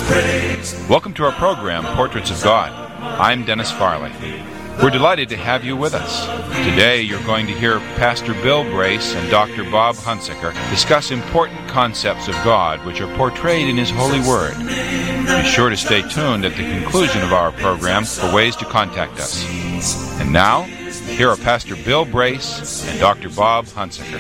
Welcome to our program, Portraits of God. I'm Dennis Farley. We're delighted to have you with us. Today you're going to hear Pastor Bill Brace and Dr. Bob Hunsaker discuss important concepts of God which are portrayed in His holy Word. Be sure to stay tuned at the conclusion of our program for ways to contact us. And now, here are Pastor Bill Brace and Dr. Bob Hunsaker.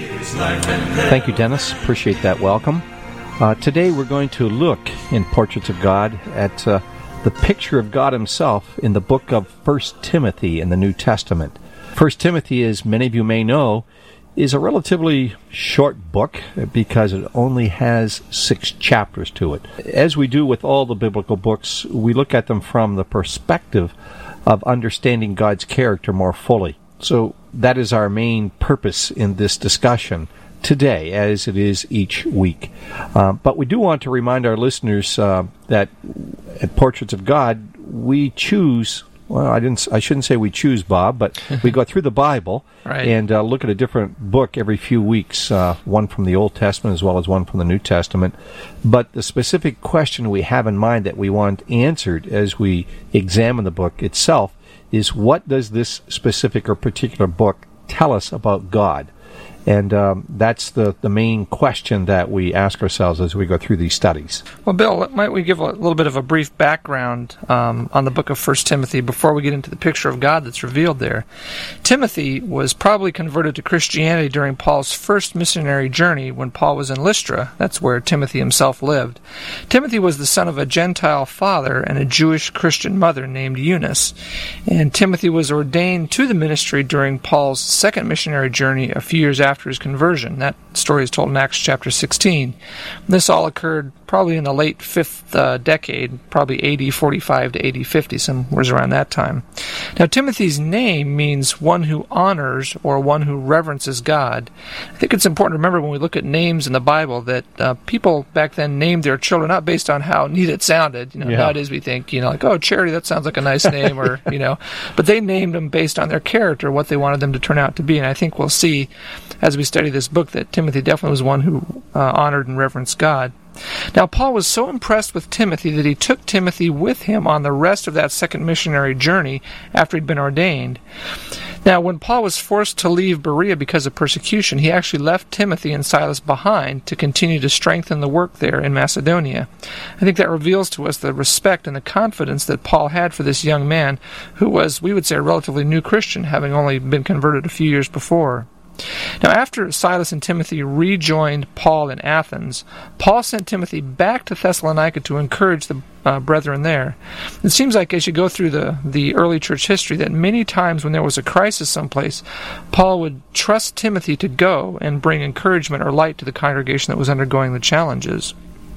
Thank you, Dennis. Appreciate that welcome. Today we're going to look in Portraits of God at the picture of God Himself in the book of 1 Timothy in the New Testament. 1 Timothy, as many of you may know, is a relatively short book because it only has 6 chapters to it. As we do with all the biblical books, we look at them from the perspective of understanding God's character more fully. So that is our main purpose in this discussion today, as it is each week. But we do want to remind our listeners that at Portraits of God, we choose, well, I shouldn't say we choose, Bob, but we go through the Bible right, and look at a different book every few weeks, one from the Old Testament as well as one from the New Testament. But the specific question we have in mind that we want answered as we examine the book itself is, what does this specific or particular book tell us about God? And that's the main question that we ask ourselves as we go through these studies. Well, Bill, might we give a little bit of a brief background on the book of 1 Timothy before we get into the picture of God that's revealed there? Timothy was probably converted to Christianity during Paul's first missionary journey when Paul was in Lystra. That's where Timothy himself lived. Timothy was the son of a Gentile father and a Jewish Christian mother named Eunice. And Timothy was ordained to the ministry during Paul's second missionary journey a few years after his conversion. That story is told in Acts chapter 16. This all occurred probably in the late 5th decade, probably AD 45 to AD 50, somewhere around that time. Now, Timothy's name means one who honors or one who reverences God. I think it's important to remember when we look at names in the Bible that people back then named their children not based on how neat it sounded. Nowadays we think, like, oh, Charity, that sounds like a nice name, or, but they named them based on their character, what they wanted them to turn out to be. And I think we'll see as we study this book that Timothy definitely was one who honored and reverenced God. Now, Paul was so impressed with Timothy that he took Timothy with him on the rest of that second missionary journey after he'd been ordained. Now, when Paul was forced to leave Berea because of persecution, he actually left Timothy and Silas behind to continue to strengthen the work there in Macedonia. I think that reveals to us the respect and the confidence that Paul had for this young man who was, we would say, a relatively new Christian, having only been converted a few years before. Now, after Silas and Timothy rejoined Paul in Athens, Paul sent Timothy back to Thessalonica to encourage the brethren there. It seems like as you go through the early church history that many times when there was a crisis someplace, Paul would trust Timothy to go and bring encouragement or light to the congregation that was undergoing the challenges.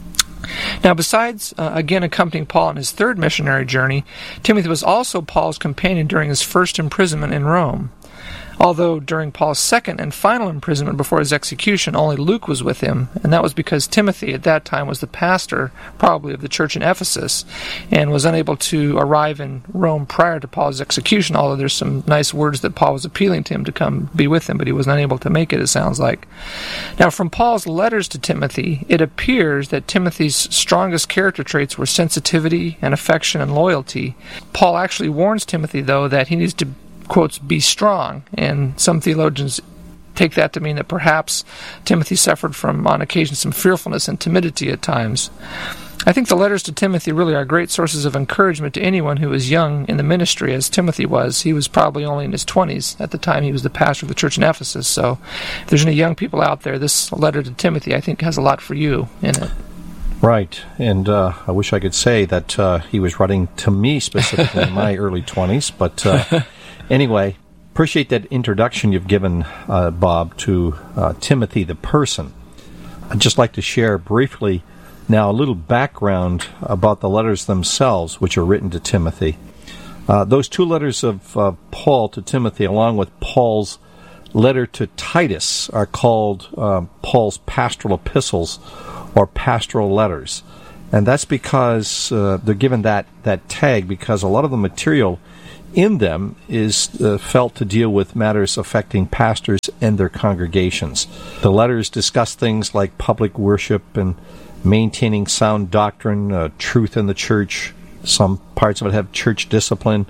Now, besides, again, accompanying Paul on his third missionary journey, Timothy was also Paul's companion during his first imprisonment in Rome. Although during Paul's second and final imprisonment before his execution, only Luke was with him, and that was because Timothy at that time was the pastor, probably, of the church in Ephesus, and was unable to arrive in Rome prior to Paul's execution, although there's some nice words that Paul was appealing to him to come be with him, but he was unable to make it, it sounds like. Now, from Paul's letters to Timothy, it appears that Timothy's strongest character traits were sensitivity and affection and loyalty. Paul actually warns Timothy, though, that he needs to, quotes, be strong, and some theologians take that to mean that perhaps Timothy suffered from, on occasion, some fearfulness and timidity at times. I think the letters to Timothy really are great sources of encouragement to anyone who is young in the ministry, as Timothy was. He was probably only in his 20s at the time he was the pastor of the church in Ephesus, so if there's any young people out there, this letter to Timothy, I think, has a lot for you in it. Right, and I wish I could say that he was writing to me specifically in my early 20s, but anyway, appreciate that introduction you've given, Bob, to Timothy the person. I'd just like to share briefly now a little background about the letters themselves, which are written to Timothy. Those 2 letters of Paul to Timothy, along with Paul's letter to Titus, are called Paul's pastoral epistles, or pastoral letters. And that's because they're given that tag because a lot of the material in them is felt to deal with matters affecting pastors and their congregations. The letters discuss things like public worship and maintaining sound doctrine, truth in the church. Some parts of it have church discipline,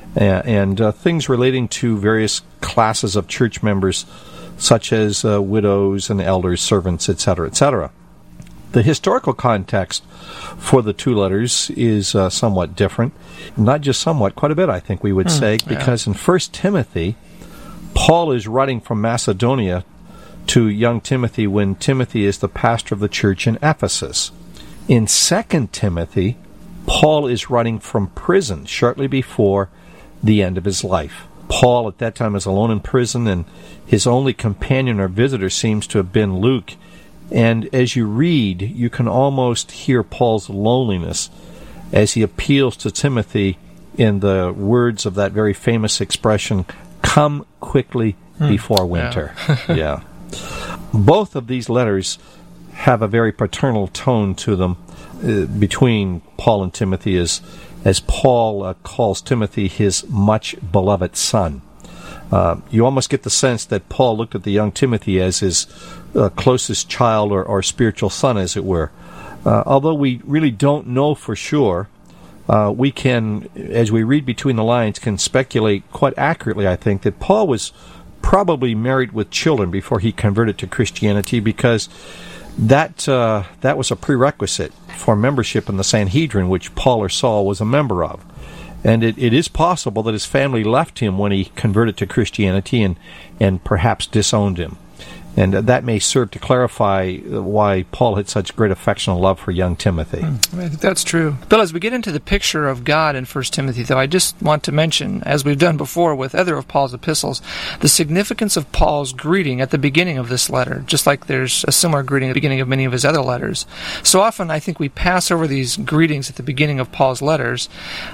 and things relating to various classes of church members, such as widows and elders, servants, etc., etc. The historical context for the two letters is somewhat different. Not just somewhat, quite a bit, I think we would say, because in 1 Timothy, Paul is writing from Macedonia to young Timothy when Timothy is the pastor of the church in Ephesus. In 2 Timothy, Paul is writing from prison shortly before the end of his life. Paul at that time is alone in prison, and his only companion or visitor seems to have been Luke. And as you read, you can almost hear Paul's loneliness as he appeals to Timothy in the words of that very famous expression, "Come quickly before winter." Yeah. Both of these letters have a very paternal tone to them between Paul and Timothy, as Paul calls Timothy his much beloved son. You almost get the sense that Paul looked at the young Timothy as his closest child or spiritual son, as it were. Although we really don't know for sure, we can, as we read between the lines, can speculate quite accurately, I think, that Paul was probably married with children before he converted to Christianity, because that was a prerequisite for membership in the Sanhedrin, which Paul or Saul was a member of. And it is possible that his family left him when he converted to Christianity and perhaps disowned him. And that may serve to clarify why Paul had such great affection and love for young Timothy. I think that's true. Bill, as we get into the picture of God in 1 Timothy, though, I just want to mention, as we've done before with other of Paul's epistles, the significance of Paul's greeting at the beginning of this letter, just like there's a similar greeting at the beginning of many of his other letters. So often I think we pass over these greetings at the beginning of Paul's letters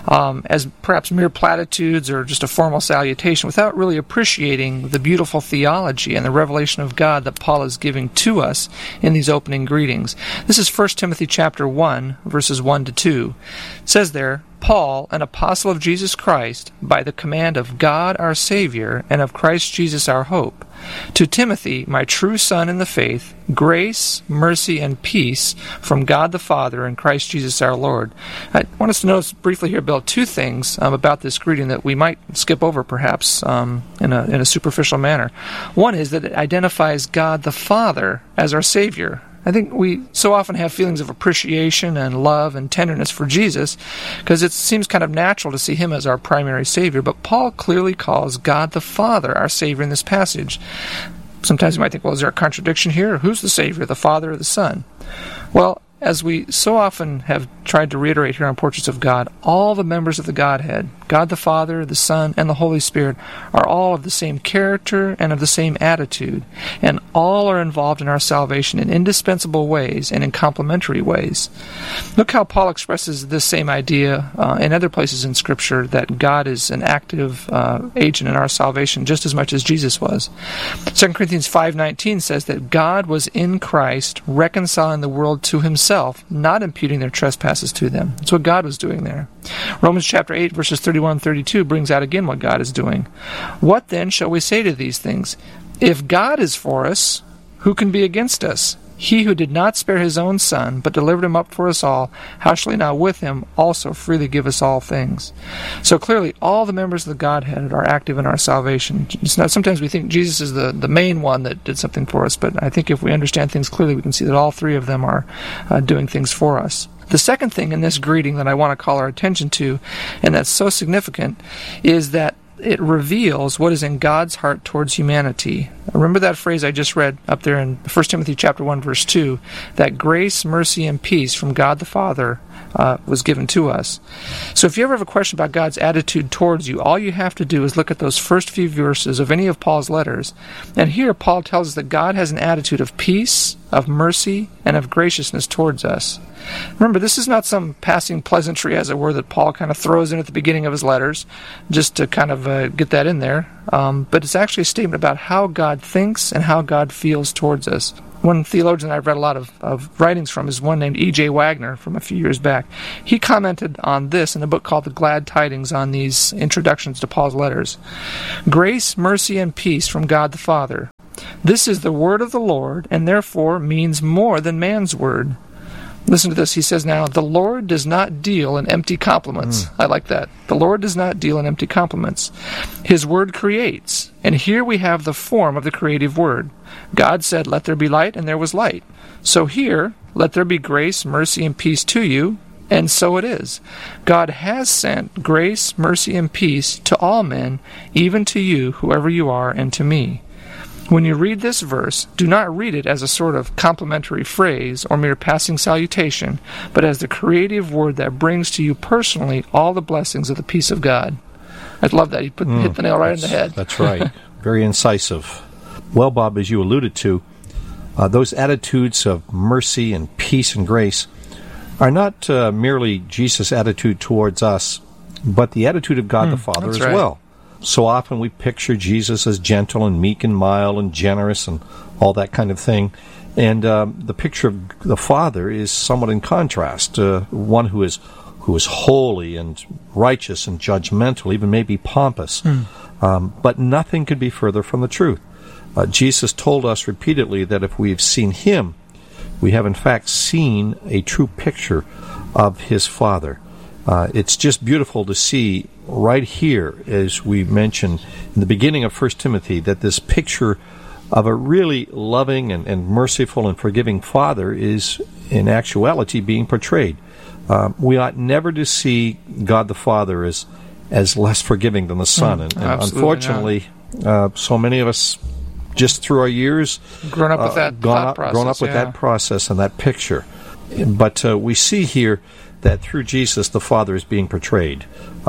as perhaps mere platitudes or just a formal salutation without really appreciating the beautiful theology and the revelation of God that Paul is giving to us in these opening greetings. This is 1 Timothy chapter 1, verses 1 to 2. It says there, "Paul, an apostle of Jesus Christ, by the command of God our Savior, and of Christ Jesus our hope, to Timothy, my true son in the faith, grace, mercy, and peace from God the Father and Christ Jesus our Lord." I want us to notice briefly here, Bill, two things about this greeting that we might skip over perhaps in a superficial manner. One is that it identifies God the Father as our Savior. I think we so often have feelings of appreciation and love and tenderness for Jesus because it seems kind of natural to see him as our primary Savior, but Paul clearly calls God the Father our Savior in this passage. Sometimes you might think, well, is there a contradiction here? Who's the Savior, the Father or the Son? Well, as we so often have tried to reiterate here on Portraits of God, all the members of the Godhead, God the Father, the Son, and the Holy Spirit, are all of the same character and of the same attitude, and all are involved in our salvation in indispensable ways and in complementary ways. Look how Paul expresses this same idea in other places in Scripture, that God is an active agent in our salvation just as much as Jesus was. 2 Corinthians 5:19 says that God was in Christ reconciling the world to himself, not imputing their trespasses to them. That's what God was doing there. Romans chapter 8, verses 31 and 32 brings out again what God is doing. "What then shall we say to these things? If God is for us, who can be against us? He who did not spare his own Son, but delivered him up for us all, how shall he not with him also freely give us all things?" So clearly, all the members of the Godhead are active in our salvation. It's not, sometimes we think Jesus is the main one that did something for us, but I think if we understand things clearly, we can see that all three of them are doing things for us. The second thing in this greeting that I want to call our attention to, and that's so significant, is that it reveals what is in God's heart towards humanity. Remember that phrase I just read up there in 1 Timothy chapter 1, verse 2, that grace, mercy, and peace from God the Father was given to us. So if you ever have a question about God's attitude towards you, all you have to do is look at those first few verses of any of Paul's letters. And here Paul tells us that God has an attitude of peace, of mercy, and of graciousness towards us. Remember, this is not some passing pleasantry, as it were, that Paul kind of throws in at the beginning of his letters, just to kind of get that in there. But it's actually a statement about how God thinks and how God feels towards us. One theologian I've read a lot of writings from is one named E.J. Wagner from a few years back. He commented on this in a book called The Glad Tidings on these introductions to Paul's letters. "Grace, mercy, and peace from God the Father. This is the word of the Lord, and therefore means more than man's word. Listen to this. He says now, the Lord does not deal in empty compliments. I like that. The Lord does not deal in empty compliments. His word creates. And here we have the form of the creative word. God said, let there be light, and there was light. So here, let there be grace, mercy, and peace to you, and so it is. God has sent grace, mercy, and peace to all men, even to you, whoever you are, and to me. When you read this verse, do not read it as a sort of complimentary phrase or mere passing salutation, but as the creative word that brings to you personally all the blessings of the peace of God. I love that. He hit the nail right in the head. That's right. Very incisive. Well, Bob, as you alluded to, those attitudes of mercy and peace and grace are not merely Jesus' attitude towards us, but the attitude of God the Father as well. So often we picture Jesus as gentle and meek and mild and generous and all that kind of thing. And the picture of the Father is somewhat in contrast. One who is holy and righteous and judgmental, even maybe pompous. But nothing could be further from the truth. Jesus told us repeatedly that if we've seen Him, we have in fact seen a true picture of His Father. It's just beautiful to see right here, as we mentioned in the beginning of 1 Timothy, that this picture of a really loving and merciful and forgiving Father is in actuality being portrayed. We ought never to see God the Father as less forgiving than the Son. And unfortunately, so many of us, just through our years, grown up with that that process and that picture. But we see here that through Jesus, the Father is being portrayed.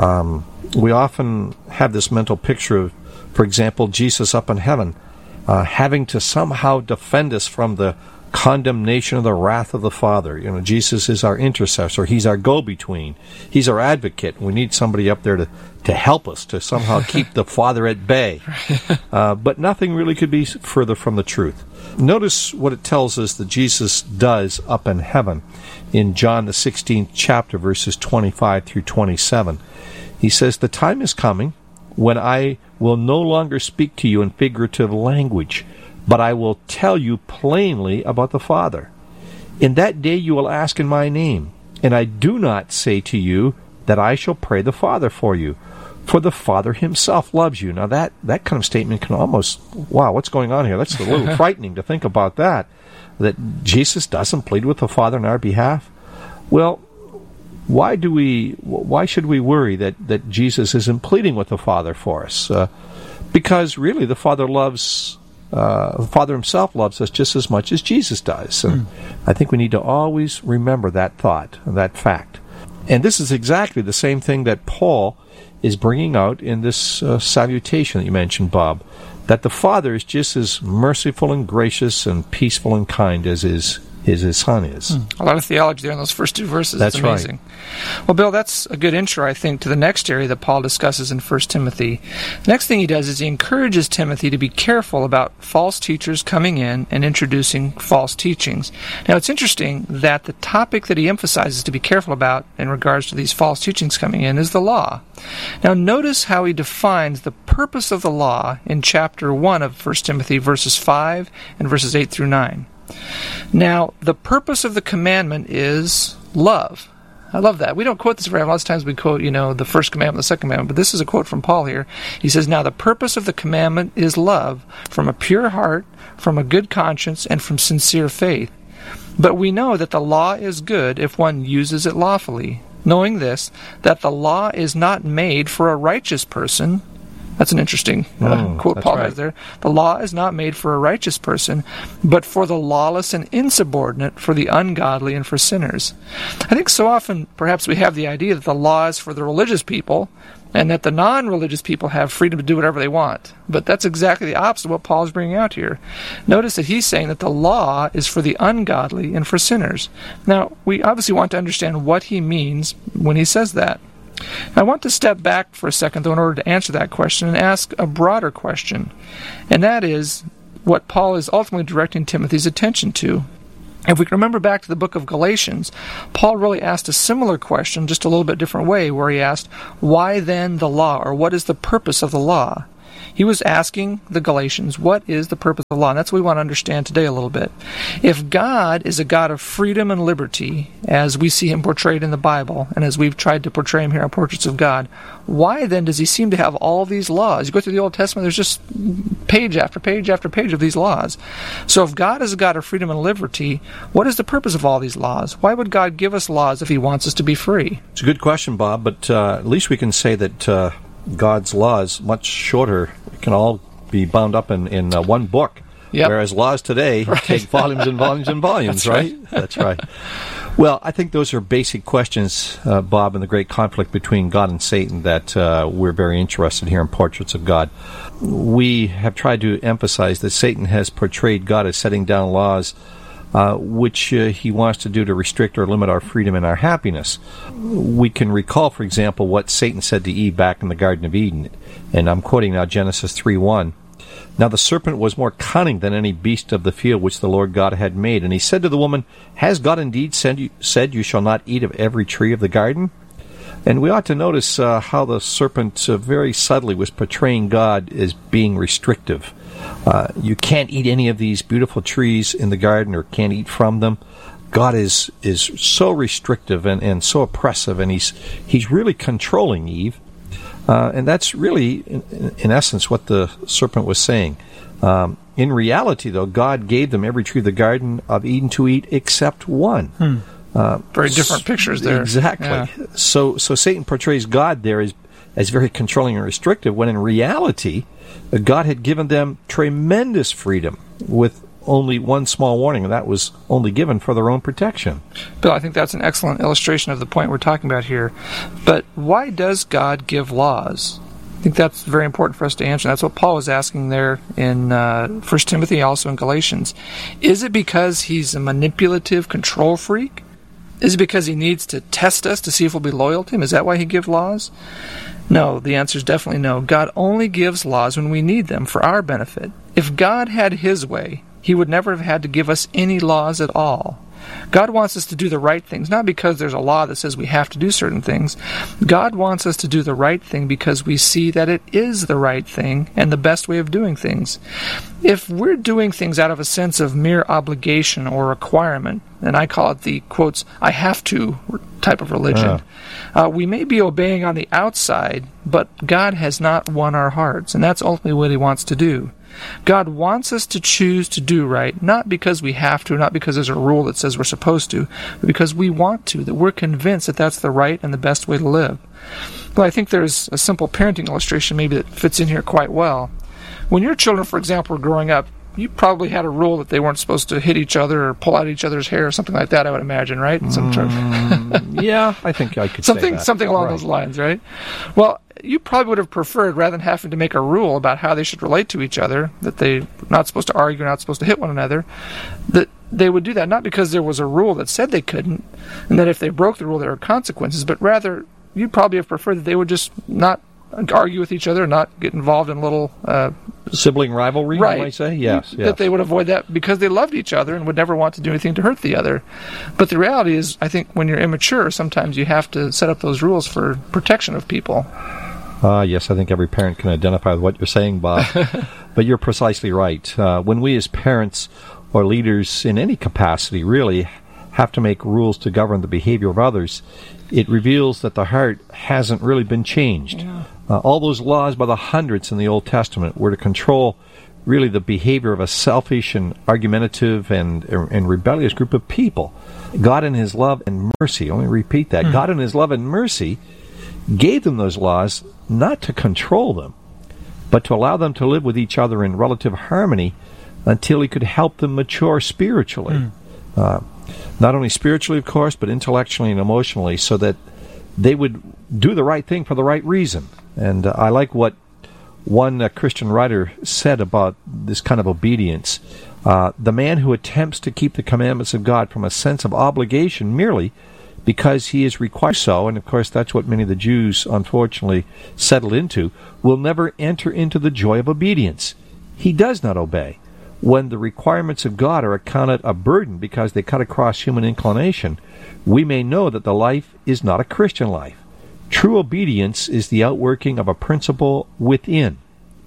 We often have this mental picture of, for example, Jesus up in heaven, having to somehow defend us from the condemnation of the wrath of the Father. Jesus is our intercessor. He's our go-between. He's our advocate. We need somebody up there to help us, to somehow keep the Father at bay. But nothing really could be further from the truth. Notice what it tells us that Jesus does up in heaven in John the 16th chapter, verses 25 through 27. He says, "The time is coming when I will no longer speak to you in figurative language, but I will tell you plainly about the Father. In that day you will ask in my name, and I do not say to you that I shall pray the Father for you, for the Father Himself loves you." Now that kind of statement can almost, wow, what's going on here? That's a little frightening to think about that Jesus doesn't plead with the Father on our behalf. Well, why should we worry that Jesus isn't pleading with the Father for us? Because really the Father Himself loves us just as much as Jesus does. And I think we need to always remember that thought, that fact. And this is exactly the same thing that Paul is bringing out in this salutation that you mentioned, Bob, that the Father is just as merciful and gracious and peaceful and kind as His Son is. A lot of theology there in those first two verses. That's it's amazing. Right. Well, Bill, that's a good intro, I think, to the next area that Paul discusses in 1 Timothy. The next thing he does is he encourages Timothy to be careful about false teachers coming in and introducing false teachings. Now, it's interesting that the topic that he emphasizes to be careful about in regards to these false teachings coming in is the law. Now, notice how he defines the purpose of the law in chapter 1 of 1 Timothy, verses 5 and verses 8 through 9. Now, the purpose of the commandment is love. I love that. We don't quote this very often. Lots of times we quote, the first commandment, the second commandment, but this is a quote from Paul here. He says, "Now the purpose of the commandment is love, from a pure heart, from a good conscience, and from sincere faith. But we know that the law is good if one uses it lawfully, knowing this, that the law is not made for a righteous person." That's an interesting quote Paul has there. "The law is not made for a righteous person, but for the lawless and insubordinate, for the ungodly and for sinners." I think so often perhaps we have the idea that the law is for the religious people and that the non-religious people have freedom to do whatever they want. But that's exactly the opposite of what Paul is bringing out here. Notice that he's saying that the law is for the ungodly and for sinners. Now, we obviously want to understand what he means when he says that. I want to step back for a second, though, in order to answer that question and ask a broader question, and that is what Paul is ultimately directing Timothy's attention to. If we can remember back to the book of Galatians, Paul really asked a similar question, just a little bit different way, where he asked, "Why then the law?" or "What is the purpose of the law?" He was asking the Galatians, what is the purpose of the law? And that's what we want to understand today a little bit. If God is a God of freedom and liberty, as we see him portrayed in the Bible, and as we've tried to portray him here on Portraits of God, why then does he seem to have all these laws? You go through the Old Testament, there's just page after page after page of these laws. So if God is a God of freedom and liberty, what is the purpose of all these laws? Why would God give us laws if he wants us to be free? It's a good question, Bob, but at least we can say that God's laws, much shorter, can all be bound up in one book. Yep. Whereas laws today take volumes and volumes and volumes, right? That's right. Well, I think those are basic questions, Bob, in the great conflict between God and Satan that we're very interested here in Portraits of God. We have tried to emphasize that Satan has portrayed God as setting down laws which he wants to do to restrict or limit our freedom and our happiness. We can recall, for example, what Satan said to Eve back in the Garden of Eden, and I'm quoting now Genesis 3:1. Now the serpent was more cunning than any beast of the field which the Lord God had made. And he said to the woman, Has God indeed said you shall not eat of every tree of the garden? And we ought to notice how the serpent very subtly was portraying God as being restrictive. You can't eat any of these beautiful trees in the garden, or can't eat from them. God is so restrictive and so oppressive, and he's really controlling Eve. And that's really, in essence, what the serpent was saying. In reality, though, God gave them every tree of the Garden of Eden to eat except one. Very different pictures there. Exactly. Yeah. So Satan portrays God there as very controlling and restrictive, when in reality, God had given them tremendous freedom with only one small warning, and that was only given for their own protection. Bill, I think that's an excellent illustration of the point we're talking about here. But why does God give laws? I think that's very important for us to answer. That's what Paul was asking there in 1 Timothy, also in Galatians. Is it because he's a manipulative control freak? Is it because he needs to test us to see if we'll be loyal to him? Is that why he gives laws? No, the answer is definitely no. God only gives laws when we need them for our benefit. If God had his way, he would never have had to give us any laws at all. God wants us to do the right things, not because there's a law that says we have to do certain things. God wants us to do the right thing because we see that it is the right thing and the best way of doing things. If we're doing things out of a sense of mere obligation or requirement, and I call it the, quotes, I have to type of religion, we may be obeying on the outside, but God has not won our hearts, and that's ultimately what he wants to do. God wants us to choose to do right, not because we have to, not because there's a rule that says we're supposed to, but because we want to, that we're convinced that that's the right and the best way to live. Well, I think there's a simple parenting illustration maybe that fits in here quite well. When your children, for example, were growing up, you probably had a rule that they weren't supposed to hit each other or pull out each other's hair or something like that, I would imagine, right? Yeah, I think I could say that. Something along those lines, right? Well, you probably would have preferred, rather than having to make a rule about how they should relate to each other, that they're not supposed to argue, not supposed to hit one another, that they would do that not because there was a rule that said they couldn't, and that if they broke the rule there were consequences, but rather you'd probably have preferred that they would just not argue with each other, not get involved in little sibling rivalry, right. You might say? Yes. That they would avoid that because they loved each other and would never want to do anything to hurt the other. But the reality is, I think when you're immature, sometimes you have to set up those rules for protection of people. Yes, I think every parent can identify with what you're saying, Bob. But you're precisely right. When we as parents or leaders in any capacity really have to make rules to govern the behavior of others, it reveals that the heart hasn't really been changed. Yeah. All those laws by the hundreds in the Old Testament were to control really the behavior of a selfish and argumentative and rebellious group of people. God in his love and mercy, let me repeat that, God in his love and mercy gave them those laws not to control them, but to allow them to live with each other in relative harmony until he could help them mature spiritually. Not only spiritually, of course, but intellectually and emotionally, so that they would do the right thing for the right reason. And I like what one Christian writer said about this kind of obedience. The man who attempts to keep the commandments of God from a sense of obligation merely because he is required so, and of course that's what many of the Jews unfortunately settled into, will never enter into the joy of obedience. He does not obey. When the requirements of God are accounted a burden because they cut across human inclination, we may know that the life is not a Christian life. True obedience is the outworking of a principle within.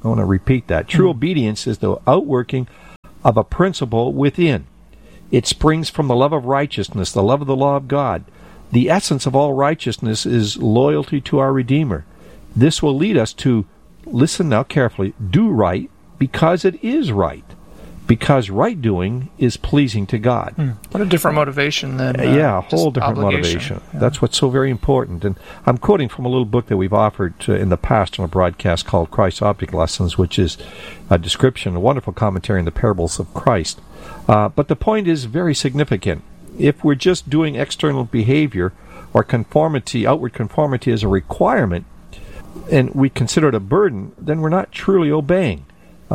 I want to repeat that. True obedience is the outworking of a principle within. It springs from the love of righteousness, the love of the law of God. The essence of all righteousness is loyalty to our Redeemer. This will lead us to, listen now carefully, do right because it is right. Because right doing is pleasing to God. What a different motivation than a whole different motivation. Yeah. That's what's so very important. And I'm quoting from a little book that we've offered in the past on a broadcast called Christ's Object Lessons, which is a description, a wonderful commentary on the parables of Christ. But the point is very significant. If we're just doing external behavior or conformity, outward conformity as a requirement, and we consider it a burden, then we're not truly obeying.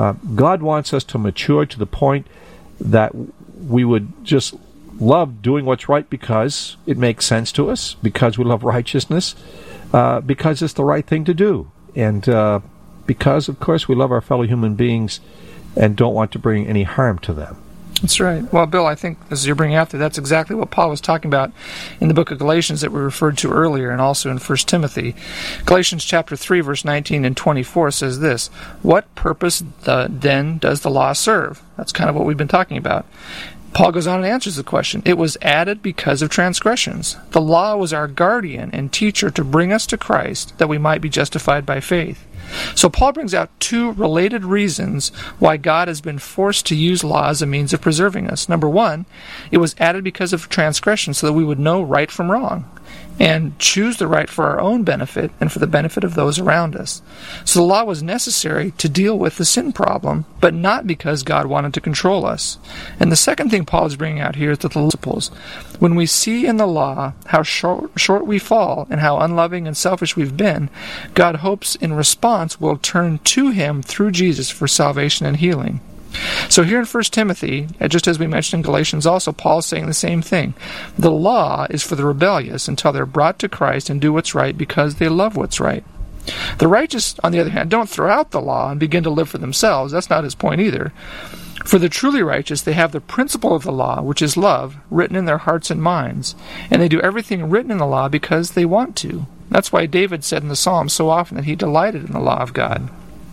God wants us to mature to the point that we would just love doing what's right because it makes sense to us, because we love righteousness, because it's the right thing to do, and because, of course, we love our fellow human beings and don't want to bring any harm to them. That's right. Well, Bill, I think as you're bringing out there, that's exactly what Paul was talking about in the book of Galatians that we referred to earlier, and also in 1 Timothy. Galatians chapter 3, verse 19 and 24 says this, "What purpose then does the law serve?" That's kind of what we've been talking about. Paul goes on and answers the question. It was added because of transgressions. The law was our guardian and teacher to bring us to Christ, that we might be justified by faith. So Paul brings out two related reasons why God has been forced to use law as a means of preserving us. Number one, it was added because of transgression so that we would know right from wrong and choose the right for our own benefit and for the benefit of those around us. So the law was necessary to deal with the sin problem, but not because God wanted to control us. And the second thing Paul is bringing out here is the principles. When we see in the law how short we fall and how unloving and selfish we've been, God hopes in response we'll turn to Him through Jesus for salvation and healing. So here in 1 Timothy, just as we mentioned in Galatians also, Paul is saying the same thing. The law is for the rebellious until they're brought to Christ and do what's right because they love what's right. The righteous, on the other hand, don't throw out the law and begin to live for themselves. That's not his point either. For the truly righteous, they have the principle of the law, which is love, written in their hearts and minds. And they do everything written in the law because they want to. That's why David said in the Psalms so often that he delighted in the law of God.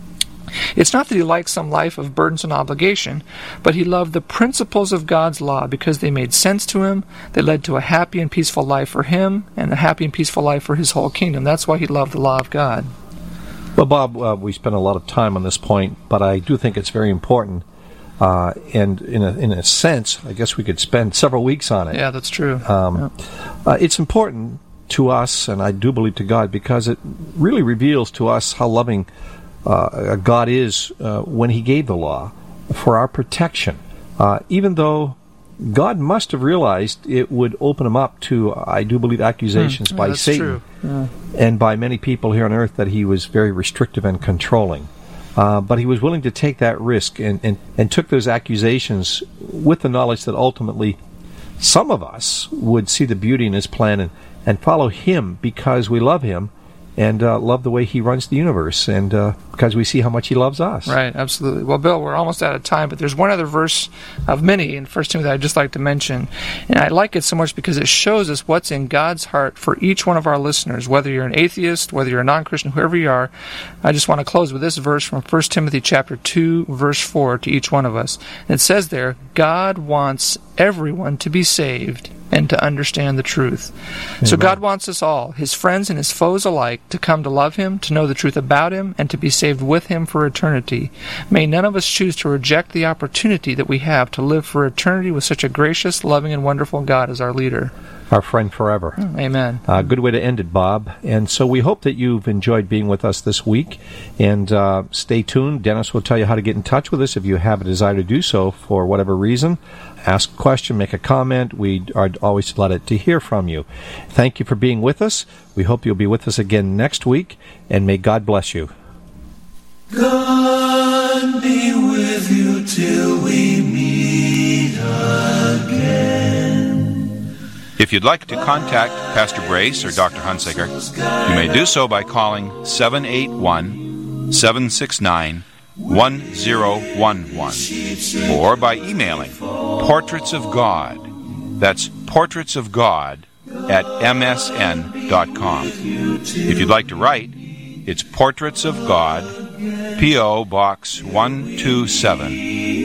It's not that he liked some life of burdens and obligation, but he loved the principles of God's law because they made sense to him, they led to a happy and peaceful life for him, and a happy and peaceful life for his whole kingdom. That's why he loved the law of God. Well, Bob, we spent a lot of time on this point, but I do think it's very important, and in a sense, I guess we could spend several weeks on it. Yeah, that's true. It's important to us, and I do believe to God, because it really reveals to us how loving God is when He gave the law for our protection. Even though God must have realized it would open Him up to, I do believe, accusations by Satan and by many people here on earth that He was very restrictive and controlling. But He was willing to take that risk and took those accusations with the knowledge that ultimately some of us would see the beauty in His plan and follow Him because we love Him and love the way He runs the universe, and because we see how much He loves us. Right, absolutely. Well, Bill, we're almost out of time, but there's one other verse of many in 1 Timothy I'd just like to mention, and I like it so much because it shows us what's in God's heart for each one of our listeners, whether you're an atheist, whether you're a non-Christian, whoever you are. I just want to close with this verse from 1 Timothy chapter 2, verse 4 to each one of us. And it says there, God wants everyone to be saved and to understand the truth. Amen. So God wants us all, His friends and His foes alike, to come to love Him, to know the truth about Him, and to be saved with Him for eternity. May none of us choose to reject the opportunity that we have to live for eternity with such a gracious, loving, and wonderful God as our leader. Our friend forever. Amen. Good way to end it, Bob. And so we hope that you've enjoyed being with us this week. And stay tuned. Dennis will tell you how to get in touch with us if you have a desire to do so for whatever reason. Ask a question, make a comment. We are always delighted to hear from you. Thank you for being with us. We hope you'll be with us again next week. And may God bless you. God be with you till we meet again. If you'd like to contact Pastor Brace or Dr. Hunsicker, you may do so by calling 781-769-1011 or by emailing Portraits of God. That's Portraits of God at msn.com. If you'd like to write, it's Portraits of God, P.O. Box 127,